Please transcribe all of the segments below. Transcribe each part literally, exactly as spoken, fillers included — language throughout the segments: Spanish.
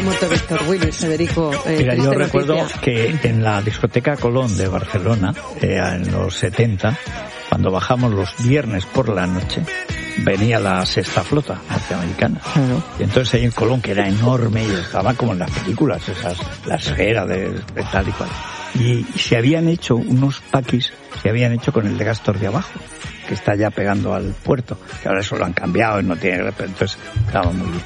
muerto Víctor Willis, Federico. Eh, Mira, yo recuerdo noticia. que en la discoteca Colón de Barcelona, eh, en los setenta, cuando bajamos los viernes por la noche, venía la sexta flota norteamericana. Claro. Y entonces ahí en Colón, que era enorme, y estaba como en las películas, esas, la esfera de, de tal y cual. Y, y se habían hecho unos paquis, se habían hecho con el de Gastor de abajo, que está ya pegando al puerto, que ahora eso lo han cambiado y no tiene, entonces estaba muy bien.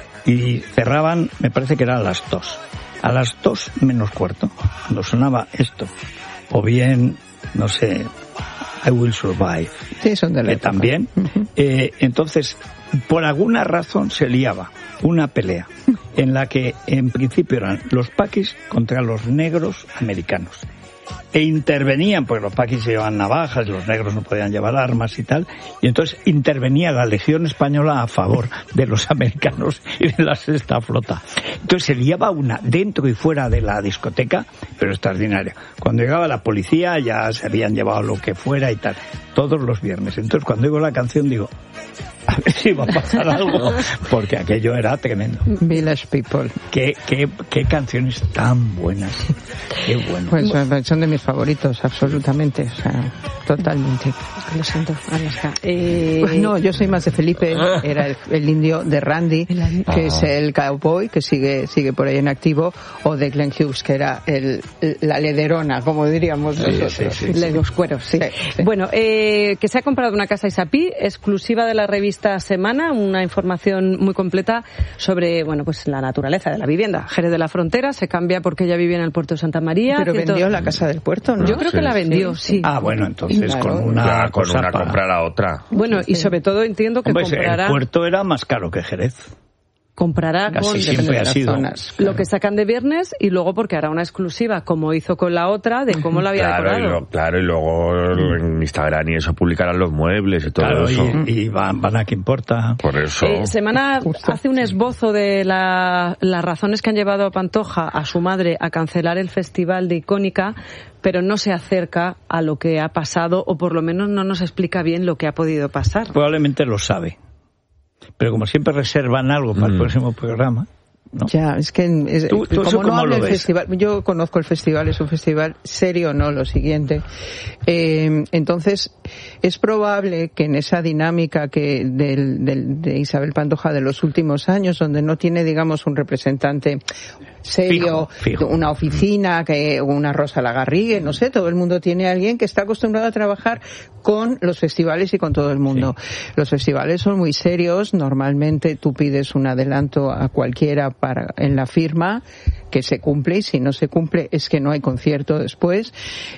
Y cerraban, me parece que era a las dos. A las dos menos cuarto, cuando sonaba esto. O bien, no sé, I Will Survive. Sí, son de la que época. también. Uh-huh. Eh, entonces, por alguna razón se liaba una pelea en la que en principio eran los paquis contra los negros americanos. E intervenían, porque los paquis llevaban navajas, los negros no podían llevar armas y tal, y entonces intervenía la Legión Española a favor de los americanos y de la sexta flota. Entonces se liaba una dentro y fuera de la discoteca, pero extraordinaria. Cuando llegaba la policía ya se habían llevado lo que fuera y tal, todos los viernes. Entonces cuando oigo la canción digo, a ver si va a pasar algo, porque aquello era tremendo. Village People. Qué, qué, qué canciones tan buenas, qué bueno. Pues son, son de mis favoritos, absolutamente, o sea, totalmente. Lo siento, Alaska. Eh... Pues no, yo soy más de Felipe, era el, el indio de Randy, que es el cowboy, que sigue sigue por ahí en activo, o de Glenn Hughes, que era el, la lederona, como diríamos Sí, nosotros. sí, sí, de los cueros, sí. Sí, sí. Bueno, eh, que se ha comprado una casa Isapí, exclusiva de la revista Semana, una información muy completa sobre, bueno, pues la naturaleza de la vivienda. Jerez de la Frontera se cambia porque ella vivía en el puerto de Santa María. Pero ciento... vendió la casa del puerto, ¿no? Yo creo Sí, que la vendió, sí. sí. Ah, bueno, entonces Claro. con una Ya, con cosa una para... comprar a otra. Bueno, y sobre todo entiendo que Hombre, comprará... el puerto era más caro que Jerez. comprará Casi con siempre ha sido. Zonas, lo que sacan de viernes y luego porque hará una exclusiva como hizo con la otra de cómo la había Claro, y, decorado. lo- claro, y luego en Instagram y eso publicarán los muebles y todo Claro, eso. y, y van, van a que importa. Por eso. Eh, Semana Justo. hace un esbozo de la- las razones que han llevado a Pantoja, a su madre, a cancelar el festival de Icónica, pero no se acerca a lo que ha pasado, o por lo menos no nos explica bien lo que ha podido pasar. Probablemente lo sabe. Pero como siempre reservan algo para el Mm. próximo programa, ¿no? Ya, es que es, ¿Tú- tú eso como no cómo habla lo el ves? festival, yo conozco el festival, es un festival serio, no lo siguiente. Eh, entonces, es probable que en esa dinámica que del, del, de Isabel Pantoja de los últimos años, donde no tiene, digamos, un representante serio, Fijo, fijo. una oficina, que una Rosa Lagarrigue, no sé, todo el mundo tiene a alguien que está acostumbrado a trabajar con los festivales y con todo el mundo. Los festivales son muy serios, normalmente tú pides un adelanto a cualquiera para en la firma que se cumple, y si no se cumple es que no hay concierto después,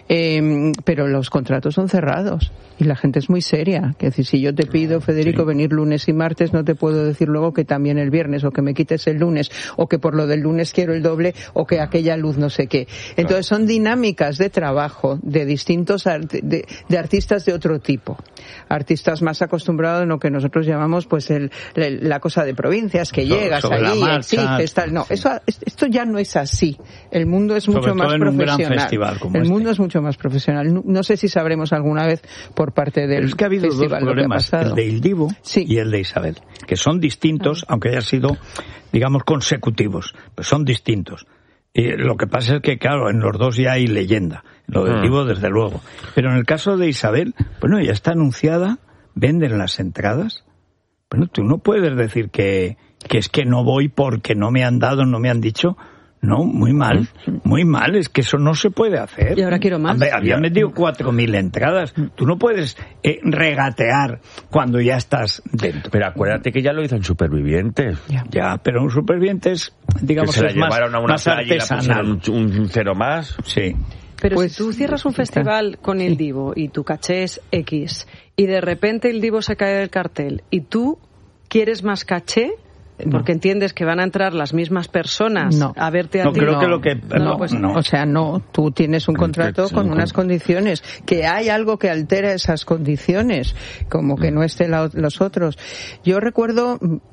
eh, pero los contratos son cerrados y la gente es muy seria. Es decir, si yo te pido, Federico, Sí. venir lunes y martes, no te puedo decir luego que también el viernes, o que me quites el lunes, o que por lo del lunes quiero el doble, o que aquella luz no sé qué. Entonces son dinámicas de trabajo de distintos art- de, de artistas de otro tipo, artistas más acostumbrados en lo que nosotros llamamos pues el, el- la cosa de provincias, que So- llegas sobre la allí, marcha. exiges tal. No, eso esto ya no es así. El mundo es Sobre mucho todo más en un gran profesional. festival como el este. mundo es mucho más profesional. No, no sé si sabremos alguna vez por parte del Pero es que ha habido dos festival lo que ha problemas, pasado. el de Il Divo Sí. y el de Isabel, que son distintos, aunque hayan sido, digamos, consecutivos, pero son distintos. Y lo que pasa es que, claro, en los dos ya hay leyenda. Lo del Mm. Divo, desde luego. Pero en el caso de Isabel, bueno, ya está anunciada, venden las entradas. Bueno, tú no puedes decir que, que es que no voy porque no me han dado, no me han dicho. No, muy mal, muy mal, es que eso no se puede hacer. Y ahora quiero más. Hombre, habían metido cuatro mil entradas. Tú no puedes eh, regatear cuando ya estás dentro. Pero acuérdate que ya lo hizo en Supervivientes. Ya. Ya, pero un superviviente es, Que digamos, se la es más, llevaron a una más playa y la artesanal. pusieron un, un cero más. Sí. Pero Pues, si tú cierras un festival con el Divo y tu caché es X y de repente el Divo se cae del cartel y tú quieres más caché porque entiendes que van a entrar las mismas personas No. a verte a No, ti. creo que lo que... No, No, pues no. O sea, no, tú tienes un contrato Sí, con sí, unas con- condiciones, que hay algo que altera esas condiciones, como que no esté la- los otros. Yo recuerdo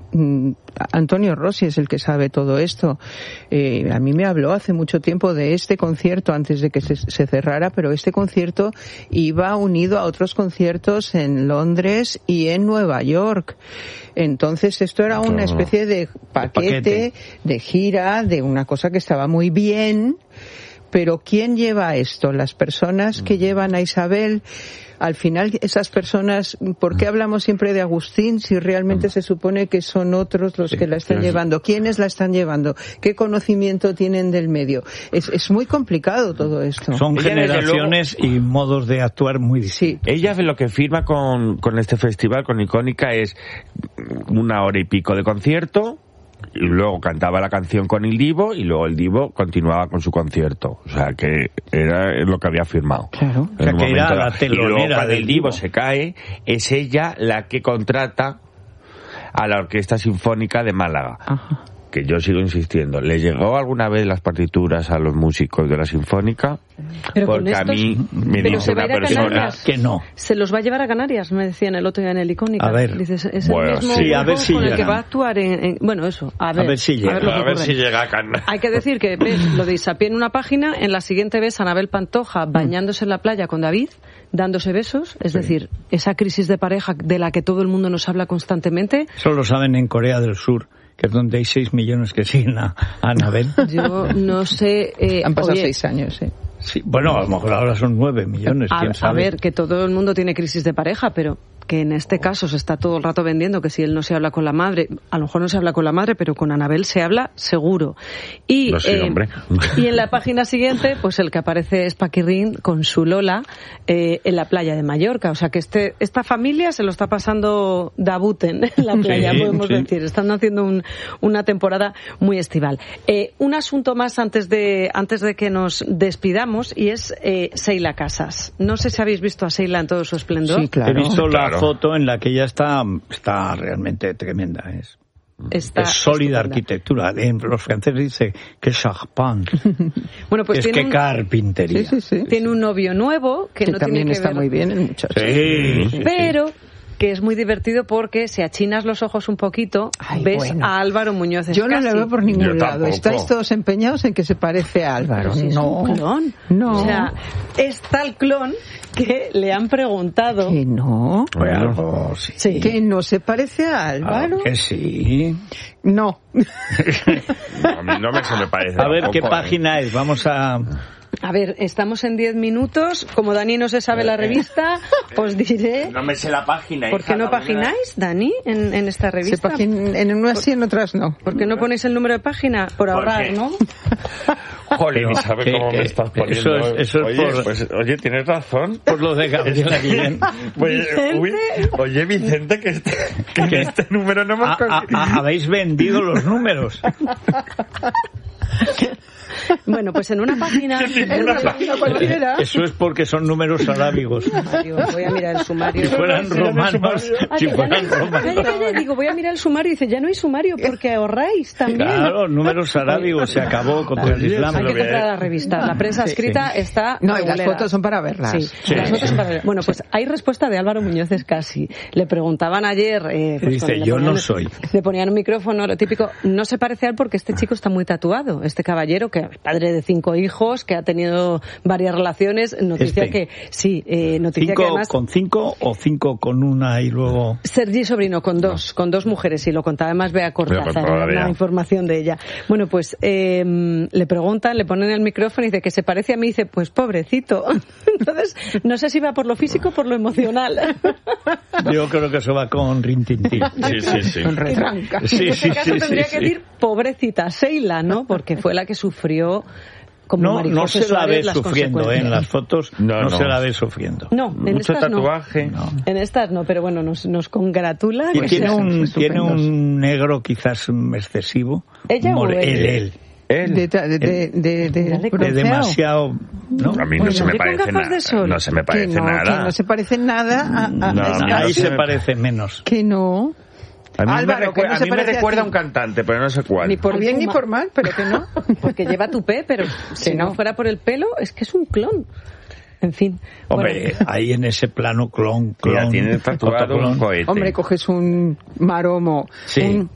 Antonio Rossi es el que sabe todo esto. Eh, a mí me habló hace mucho tiempo de este concierto antes de que se, se cerrara, pero este concierto iba unido a otros conciertos en Londres y en Nueva York. Entonces esto era una especie de paquete, paquete. de gira, de una cosa que estaba muy bien. Pero ¿quién lleva esto? Las personas que llevan a Isabel. Al final, esas personas, ¿por qué hablamos siempre de Agustín si realmente se supone que son otros los sí, que la están sí. llevando? ¿Quiénes la están llevando? ¿Qué conocimiento tienen del medio? Es, es muy complicado todo esto. Son ella, generaciones luego, y modos de actuar muy distintos. Sí. Ella lo que firma con, con este festival, con Icónica, es una hora y pico de concierto. Y luego cantaba la canción con el divo y luego el divo continuaba con su concierto. O sea, que era lo que había firmado. Claro. O sea, que era la telonera. Y luego cuando el divo divo se cae, es ella la que contrata a la Orquesta Sinfónica de Málaga. Ajá. Que yo sigo insistiendo. ¿Le llegó alguna vez las partituras a los músicos de la Sinfónica? Pero porque estos, a mí me dice una persona que no. Se los va a llevar a Canarias, me decían el otro día en el Icónica. A ver. Dices, es bueno, el mismo sí, a ver si con el llegan. que va a actuar en, en... Bueno, eso, a ver. A ver si llega. A ver, a ver si llega a Canarias. Hay que decir que ves lo de Isapié en una página, en la siguiente ves a Anabel Pantoja bañándose en la playa con David, dándose besos, es sí. decir, esa crisis de pareja de la que todo el mundo nos habla constantemente. Eso lo saben en Corea del Sur, que es donde hay seis millones que siguen a, a Anabel. Yo no sé... Eh, Han pasado oye, seis años, sí. Sí, bueno, a lo mejor ahora son nueve millones, quién a, sabe. A ver, que todo el mundo tiene crisis de pareja, pero que en este caso se está todo el rato vendiendo que si él no se habla con la madre, a lo mejor no se habla con la madre, pero con Anabel se habla seguro. Y, no, sí, eh, hombre. y en la página siguiente, pues el que aparece es Paquirrín con su Lola eh, en la playa de Mallorca. O sea que este esta familia se lo está pasando dabuten en la playa, sí, podemos sí. decir. Están haciendo un, una temporada muy estival. Eh, un asunto más antes de antes de que nos despidamos y es eh, Seila Casas. No sé si habéis visto a Seila en todo su esplendor. Sí, claro. He visto claro. la foto en la que ella está, está realmente tremenda. Es, está es sólida estupenda. Arquitectura. En los franceses dice que charpente. Bueno, pues es tiene que un, carpintería. Sí, sí, sí. Tiene un novio nuevo que, que no también tiene que está ver... muy bien el muchacho. Sí, sí, pero que es muy divertido porque si achinas los ojos un poquito, Ay, ves bueno. a Álvaro Muñoz Escasi. Yo no le veo por ningún Yo lado. tampoco. Estáis todos empeñados en que se parece a Álvaro. Si es no. un clon. No. O sea, es tal clon que le han preguntado... Que no. Pues algo, sí. Sí. Que no se parece a Álvaro. Ah, que sí. No. No, a mí no me, se me parece. A ver, ¿qué tampoco, página es? Vamos a... A ver, estamos en diez minutos. Como Dani no se sabe la revista, os diré... No me sé la página. ¿Por qué no pagináis, Dani, en, en esta Se revista? pagin- en unas sí, en otras no. ¿Por qué no ponéis el número de página? Por ahorrar, qué? ¿no? Jolín, ¿sabes ¿Qué, cómo qué? me estás poniendo? Eso es- eso es oye, por- pues, oye, tienes razón. Por lo de Gabriela Guillén. Oye, Vicente. uy, oye, Vicente, que este, que en este número no hemos A- a- conseguido. a- habéis vendido los números. Bueno, pues en una página... En una página cualquiera. Eso es porque son números arábigos. Sumario, voy a mirar el sumario. Si fueran romanos, Ah, si que ya no hay- fueran Calla, romanos. calla, digo, voy a mirar el sumario y dice, ya no hay sumario porque ahorráis también. Claro, números arábigos, se acabó contra el Islam. Hay que comprar la revista. La prensa Sí, escrita sí. está No, y las regulera. fotos son para verlas. Sí, Sí. las fotos son para ver. Bueno, pues hay respuesta de Álvaro Muñoz Escasi. Le preguntaban ayer... Eh, pues, Dice, cuando le yo ponían- no soy. Le ponían un micrófono, lo típico. No se parece a él porque este chico está muy tatuado. Este caballero, que es padre de cinco hijos, que ha tenido varias relaciones. Noticia Este. que... Sí, eh, noticia que ¿Cinco además... con cinco o cinco con una y luego...? Sergi Sobrino, con dos, con dos mujeres, y lo contaba además Bea Cortázar, Bea Cortázar, era una ya. información de ella. Bueno, pues eh, le preguntan, le ponen el micrófono y dice que se parece a mí, y dice, pues pobrecito. Entonces, no sé si va por lo físico o por lo emocional. Yo creo que eso va con Rintintín. Sí, sí, sí. Con retranca. Sí, en sí, este caso sí, tendría sí, que sí. decir pobrecita Seila, ¿no? Porque fue la que sufrió como No, María no José se la Suárez ve las sufriendo, ¿eh? consecuencias. En las fotos No, no, no. se la ve sufriendo. No, en Mucho estas no. tatuaje. No. En estas no, pero bueno, nos, nos congratula. Y que tiene sea- un, estupendos. tiene un negro quizás excesivo. ¿Ella o More- él? él, él. Él. De, de, de, de, de- Dale, De bronceado. demasiado... ¿no? A mí no Bueno, se me ¿y con parece gafas nada. de sol? No se me Que parece no, nada. que no se parece nada a, a- No, a a mí esta- no Ahí se se me- parece menos. que no. A mí Álvaro, me, que recuerda, no a se mí me parece a recuerda a ti. un cantante, pero no sé cuál. Ni por Por bien ni fuma- por mal, pero que no. Porque lleva tupé, pero si no. no. fuera por el pelo, es que es un clon. En fin. Hombre, Bueno, ahí en ese plano clon, clon, Mira, tiene tatuado fotoclon. un cohete. Hombre, coges un maromo, Sí. un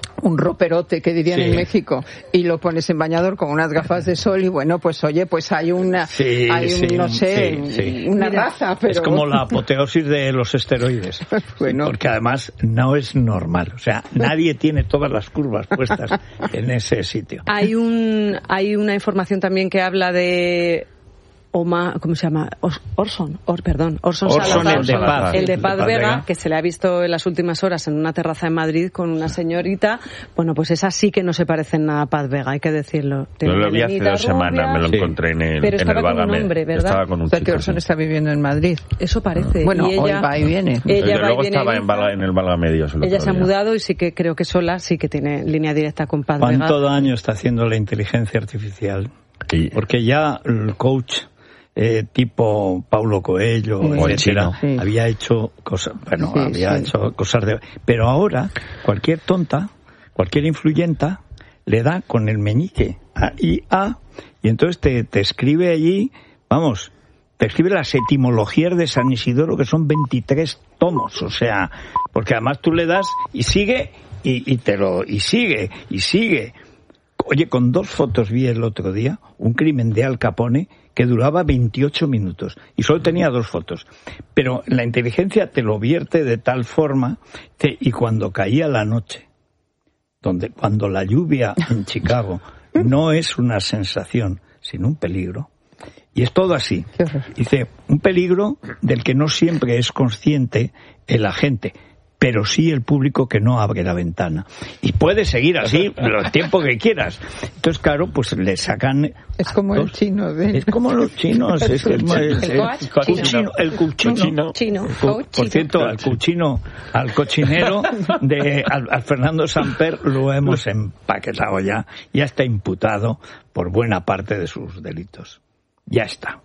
un roperote, que dirían sí. en México, y lo pones en bañador con unas gafas de sol y bueno, pues oye, pues hay una, sí, hay un, sí, no sé, sí, sí. una Mira, raza, pero... Es como la apoteosis de los esteroides. Bueno. Porque además no es normal. O sea, nadie tiene todas las curvas puestas en ese sitio. Hay un hay una información también que habla de Oma, ¿cómo se llama? Os, Orson, Or, perdón, Orson, Orson, Salazar, el de Paz, el de Paz Paz Vega, Vega, que se le ha visto en las últimas horas en una terraza en Madrid con una señorita. Bueno, pues esa sí que no se parece nada a Paz Vega, hay que decirlo. Yo lo vi hace dos semanas, me lo sí. encontré en el, Pero en estaba el con un Válgame. hombre, ¿verdad? Estaba con un O sea, chico, que Orson sí. está viviendo en Madrid. Eso parece. Bueno, y ella, hoy va y viene. Ella Desde va luego y viene estaba en, Vala- en el Válgame Dios el Ella otro se ha día. mudado y sí que creo que sola sí que tiene línea directa con Paz Vega. ¿Cuánto daño está haciendo la inteligencia artificial? Y- Porque ya el coach eh, tipo Paulo Coelho, Sí. etcétera, Chino. Sí. había hecho cosas, bueno, Sí, había sí. hecho cosas de... Pero ahora, cualquier tonta, cualquier influyenta, le da con el meñique a I A, y entonces te, te escribe allí, vamos, te escribe las etimologías de San Isidoro, que son veintitrés tomos, o sea, porque además tú le das y sigue, y, y te lo, y sigue, y sigue. Oye, con dos fotos vi el otro día un crimen de Al Capone que duraba veintiocho minutos y solo tenía dos fotos. Pero la inteligencia te lo vierte de tal forma que, y cuando caía la noche, donde cuando la lluvia en Chicago no es una sensación, sino un peligro, y es todo así. Dice, un peligro del que no siempre es consciente el agente, pero sí el público que no abre la ventana. Y puede seguir así el tiempo que quieras. Entonces, claro, pues le sacan... Es como el chino de... Es como los chinos. Es que, El coach cuchino, el cuchino. Chino. Por cierto, al cuchino, al cochinero de al, al Fernando Samper lo hemos empaquetado ya. Ya está imputado por buena parte de sus delitos. Ya está.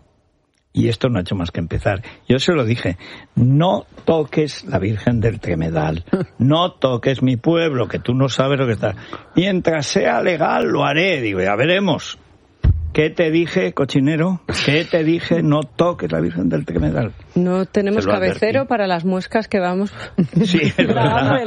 Y esto no ha hecho más que empezar. Yo se lo dije, no toques la Virgen del Tremedal, no toques mi pueblo, que tú no sabes lo que está. Mientras sea legal lo haré. Digo, ya veremos. ¿Qué te dije, cochinero? ¿Qué te dije? No toques la Virgen del Tremedal. No tenemos Se lo cabecero advertí. para las muescas que vamos... Sí, es verdad.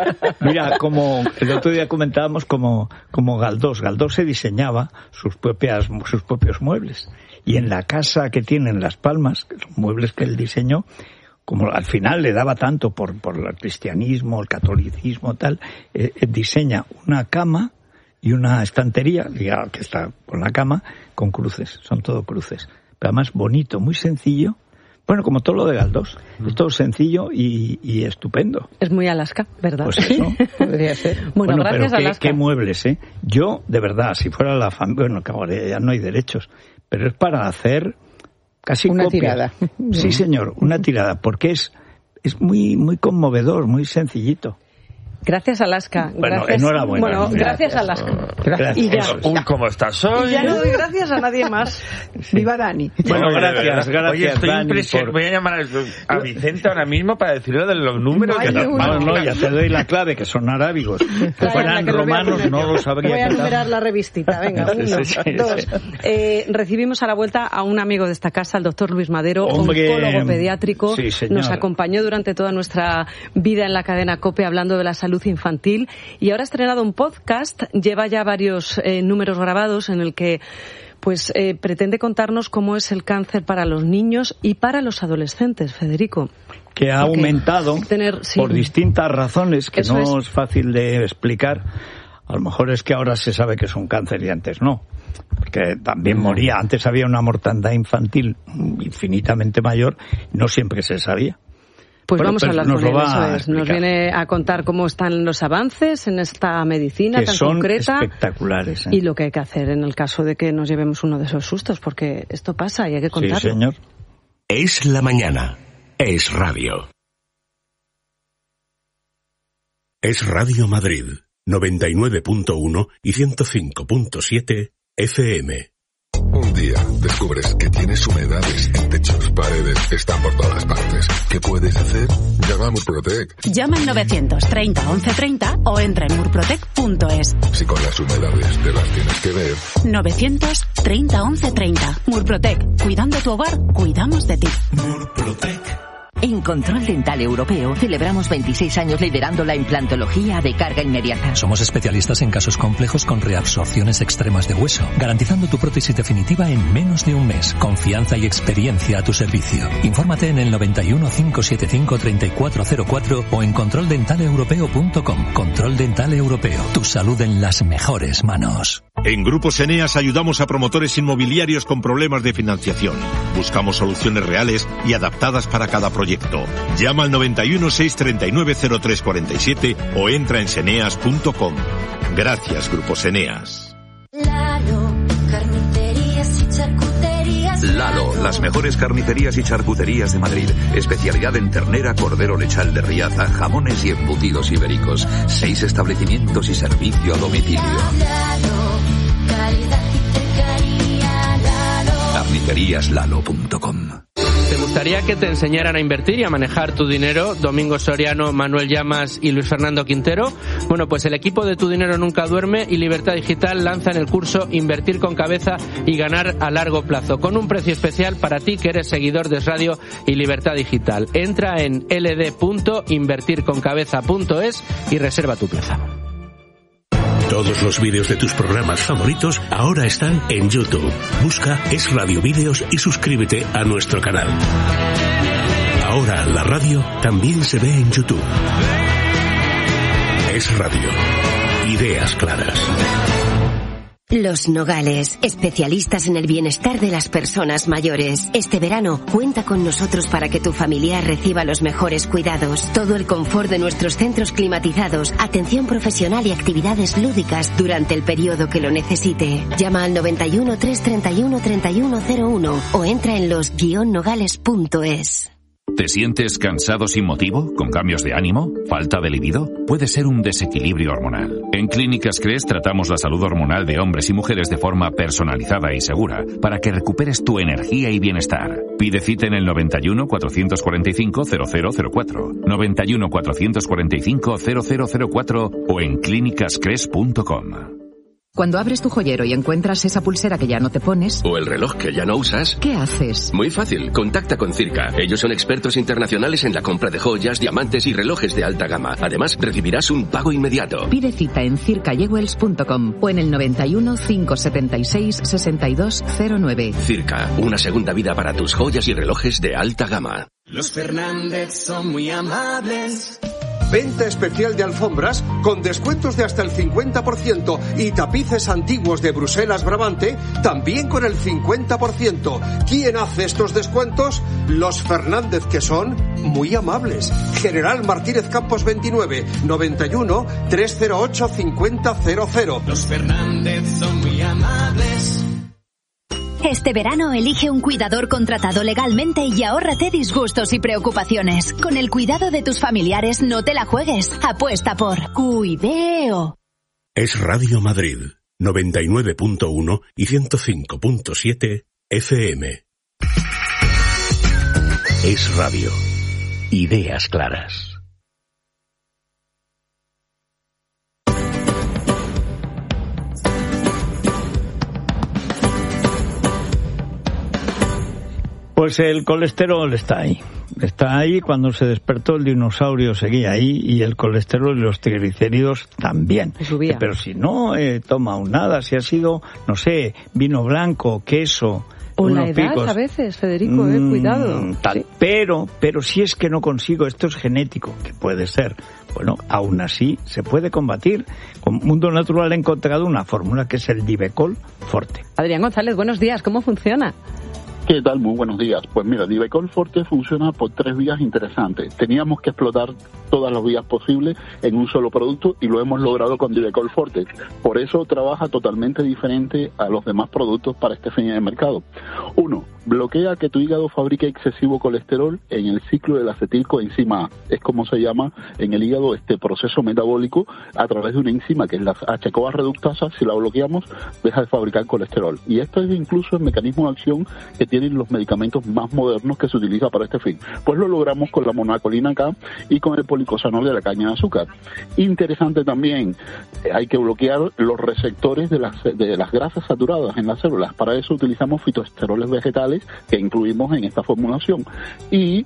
Mira, como el otro día comentábamos como, como Galdós. Galdós se diseñaba sus propias, sus propios muebles. Y en la casa que tiene en Las Palmas, que son muebles que él diseñó, como al final le daba tanto por, por el cristianismo, el catolicismo, tal, eh, eh, diseña una cama y una estantería, digamos, que está con la cama, con cruces, son todo cruces. Pero además bonito, muy sencillo. Bueno, como todo lo de Galdós, es todo sencillo y, y estupendo. Es muy Alaska, ¿verdad? Pues eso. Podría ser. Bueno, Bueno, gracias pero qué, Alaska. qué muebles, ¿eh? Yo, de verdad, si fuera la familia, bueno, que ahora ya no hay derechos, pero es para hacer casi Una copias. tirada. Sí, señor, una tirada, porque es, es muy, muy conmovedor, muy sencillito. Gracias Alaska. Bueno, gracias. enhorabuena. Bueno, gracias, Gracias. Alaska. Gracias. Y ya. Eso es. Uy, ¿cómo estás hoy? Y ya no doy gracias a nadie más. Viva Dani. Bueno, Oye, de gracias, verdad. gracias, Oye, estoy Dani, impresionado. por- Voy a llamar a, a Vicente ahora mismo para decirle de los números. No hay que uno. No, no, ya te doy la clave, que son arábigos. Que Trae, fueran que lo voy a romanos poner no yo. lo sabría. Voy a quitar. numerar la revistita. Venga, Sí, uno, sí, sí, dos. sí. Eh, recibimos a la vuelta a un amigo de esta casa, el doctor Luis Madero, Hombre, oncólogo pediátrico. sí, señor. Nos acompañó durante toda nuestra vida en la cadena COPE hablando de la salud infantil y ahora ha estrenado un podcast, lleva ya varios eh, números grabados en el que pues eh, pretende contarnos cómo es el cáncer para los niños y para los adolescentes, Federico. Que ha Porque aumentado tener- sí. por distintas razones que Eso no es. es. fácil de explicar. A lo mejor es que ahora se sabe que es un cáncer y antes no. Porque también moría. Antes había una mortandad infantil infinitamente mayor. No siempre se sabía. Pues Bueno, vamos a pero hablar nos con lo él, va eso a es. Nos explicar. viene a contar cómo están los avances en esta medicina Que tan son concreta espectaculares. ¿eh? y lo que hay que hacer en el caso de que nos llevemos uno de esos sustos, porque esto pasa y hay que Sí, contarlo. señor. Es la mañana. Es radio. Es Radio Madrid, noventa y nueve punto uno y ciento cinco punto siete F M. Un día descubres que tienes humedades en techos, paredes, están por todas partes. ¿Qué puedes hacer? Llama a Murprotec. Llama al novecientos treinta once treinta o entra en murprotec punto es. Si con las humedades te las tienes que ver. novecientos treinta once treinta. Murprotec. Cuidando tu hogar, cuidamos de ti. Murprotec. En Control Dental Europeo celebramos veintiséis años liderando la implantología de carga inmediata. Somos especialistas en casos complejos con reabsorciones extremas de hueso, garantizando tu prótesis definitiva en menos de un mes. Confianza y experiencia a tu servicio. Infórmate en el noventa y uno, cinco setenta y cinco, treinta y cuatro cero cuatro o en control dental europeo punto com. Control Dental Europeo. Tu salud en las mejores manos. En Grupos Eneas ayudamos a promotores inmobiliarios con problemas de financiación. Buscamos soluciones reales y adaptadas para cada proyecto. Llama al noventa y uno, seiscientos treinta y nueve, cero tres cuarenta y siete o entra en seneas punto com. Gracias, Grupos Eneas. Lalo, carnicerías y charcuterías. Lalo, las mejores carnicerías y charcuterías de Madrid. Especialidad en ternera, cordero lechal de Riaza, jamones y embutidos ibéricos. Seis establecimientos y servicio a domicilio. Lalo, calidad y cercanía. Lalo. carnicerías lalo punto com. ¿Te gustaría que te enseñaran a invertir y a manejar tu dinero? Domingo Soriano, Manuel Llamas y Luis Fernando Quintero. Bueno, pues el equipo de Tu Dinero Nunca Duerme y Libertad Digital lanzan el curso Invertir con Cabeza y Ganar a Largo Plazo, con un precio especial para ti que eres seguidor de Es Radio y Libertad Digital. Entra en l d punto invertir con cabeza punto es y reserva tu plaza. Todos los vídeos de tus programas favoritos ahora están en YouTube. Busca Es Radio Vídeos y suscríbete a nuestro canal. Ahora la radio también se ve en YouTube. Es Radio. Ideas claras. Los Nogales, especialistas en el bienestar de las personas mayores. Este verano, cuenta con nosotros para que tu familiar reciba los mejores cuidados, todo el confort de nuestros centros climatizados, atención profesional y actividades lúdicas durante el periodo que lo necesite. Llama al noventa y uno, trescientos treinta y uno, treinta y uno cero uno o entra en los guion nogales punto es. ¿Te sientes cansado sin motivo? ¿Con cambios de ánimo? ¿Falta de libido? Puede ser un desequilibrio hormonal. En Clínicas Cres tratamos la salud hormonal de hombres y mujeres de forma personalizada y segura para que recuperes tu energía y bienestar. Pide cita en el noventa y uno, cuatrocientos cuarenta y cinco, cero cero cero cuatro, noventa y uno, cuatrocientos cuarenta y cinco, cero cero cero cuatro o en clínicas cres punto com. Cuando abres tu joyero y encuentras esa pulsera que ya no te pones... o el reloj que ya no usas... ¿qué haces? Muy fácil. Contacta con Circa. Ellos son expertos internacionales en la compra de joyas, diamantes y relojes de alta gama. Además, recibirás un pago inmediato. Pide cita en circa jewels punto com o en el noventa y uno, cinco setenta y seis, sesenta y dos cero nueve. Circa. Una segunda vida para tus joyas y relojes de alta gama. Los Fernández son muy amables. Venta especial de alfombras con descuentos de hasta el cincuenta por ciento y tapices antiguos de Bruselas Brabante también con el cincuenta por ciento. ¿Quién hace estos descuentos? Los Fernández, que son muy amables. General Martínez Campos veintinueve, noventa y uno, trescientos ocho, cincuenta cero cero. Los Fernández son muy amables. Este verano elige un cuidador contratado legalmente y ahórrate disgustos y preocupaciones. Con el cuidado de tus familiares no te la juegues. Apuesta por Cuideo. Es Radio Madrid, noventa y nueve punto uno y ciento cinco punto siete F M. Es Radio. Ideas claras. Pues el colesterol está ahí. Está ahí, cuando se despertó el dinosaurio seguía ahí y el colesterol y los triglicéridos también. Subía. Pero si no eh, toma aún nada, si ha sido, no sé, vino blanco, queso... O la unos edad picos. a veces, Federico, eh, Mm, cuidado. tal. Sí. Pero, pero si es que no consigo, esto es genético, que puede ser. Bueno, aún así se puede combatir. Con Mundo Natural ha encontrado una fórmula que es el Divecol Forte. Adrián González, buenos días, ¿cómo funciona? ¿Qué tal? Muy buenos días. Pues mira, Divecol Forte funciona por tres vías interesantes. Teníamos que explotar todas las vías posibles en un solo producto y lo hemos logrado con Divecol Forte. Por eso trabaja totalmente diferente a los demás productos para este fin de mercado. Uno, bloquea que tu hígado fabrique excesivo colesterol en el ciclo de la acetilcoenzima A. Es como se llama en el hígado este proceso metabólico a través de una enzima que es la H-CoA reductasa. Si la bloqueamos, deja de fabricar colesterol. Y esto es incluso el mecanismo de acción que tienen los medicamentos más modernos que se utiliza para este fin. Pues lo logramos con la monacolina K y con el policosanol de la caña de azúcar. Interesante también, eh, hay que bloquear los receptores de las, de las grasas saturadas en las células. Para eso utilizamos fitoesteroles vegetales que incluimos en esta formulación. Y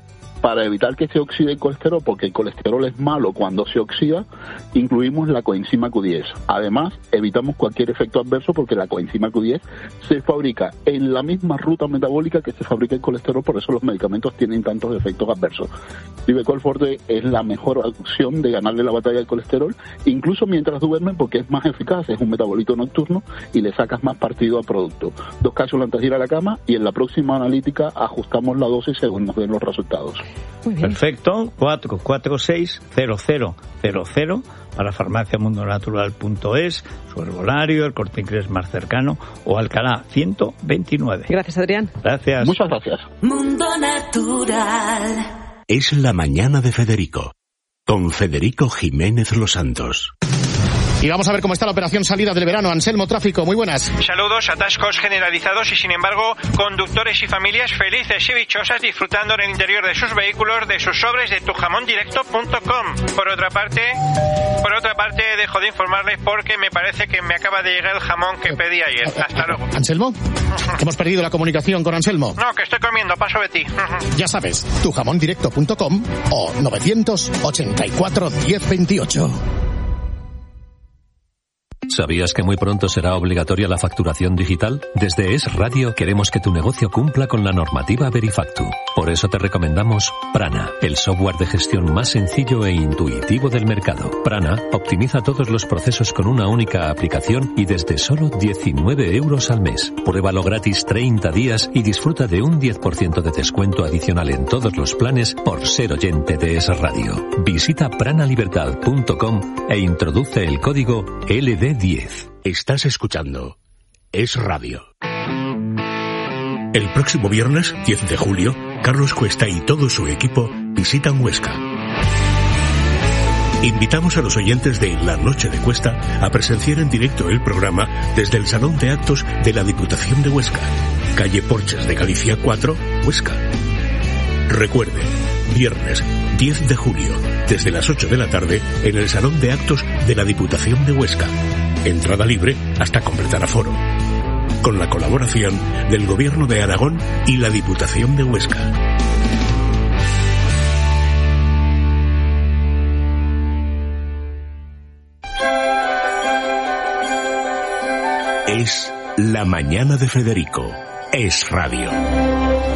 para evitar que se oxide el colesterol, porque el colesterol es malo cuando se oxida, incluimos la coenzima Q diez. Además, evitamos cualquier efecto adverso porque la coenzima Q diez se fabrica en la misma ruta metabólica que se fabrica el colesterol, por eso los medicamentos tienen tantos efectos adversos. Divecol Forte es la mejor opción de ganarle la batalla al colesterol, incluso mientras duermen, porque es más eficaz, es un metabolito nocturno y le sacas más partido al producto. Dos cápsulas antes de ir a la cama y en la próxima analítica ajustamos la dosis según nos den los resultados. Perfecto, cuatro cuatro seis cero cero cero cero para farmacia mundo natural punto es, su herbolario, el Corte Inglés más cercano o Alcalá ciento veintinueve. Gracias, Adrián. Gracias. Muchas gracias. Mundo Natural. Es la mañana de Federico, con Federico Jiménez Los Santos. Y vamos a ver cómo está la operación salida del verano. Anselmo Tráfico, muy buenas. Saludos, atascos generalizados y sin embargo conductores y familias felices y dichosas disfrutando en el interior de sus vehículos de sus sobres de tu jamón directo punto com. Por otra parte, por otra parte dejo de informarles porque me parece que me acaba de llegar el jamón que pedí ayer. Hasta luego. ¿Anselmo? Hemos perdido la comunicación con Anselmo. No, que estoy comiendo, paso de ti. Ya sabes, tu jamón directo punto com o novecientos ochenta y cuatro diez veintiocho. ¿Sabías que muy pronto será obligatoria la facturación digital? Desde Es Radio queremos que tu negocio cumpla con la normativa Verifactu. Por eso te recomendamos Prana, el software de gestión más sencillo e intuitivo del mercado. Prana optimiza todos los procesos con una única aplicación y desde solo diecinueve euros al mes. Pruébalo gratis treinta días y disfruta de un diez por ciento de descuento adicional en todos los planes por ser oyente de Es Radio. Visita prana libertad punto com e introduce el código L D diez. Estás escuchando Es Radio. El próximo viernes, diez de julio, Carlos Cuesta y todo su equipo visitan Huesca. Invitamos a los oyentes de La Noche de Cuesta a presenciar en directo el programa desde el Salón de Actos de la Diputación de Huesca, calle Porches de Galicia cuatro, Huesca. Recuerde, viernes diez de julio, desde las ocho de la tarde, en el Salón de Actos de la Diputación de Huesca. Entrada libre hasta completar aforo. Con la colaboración del Gobierno de Aragón y la Diputación de Huesca. Es la mañana de Federico. Es Radio.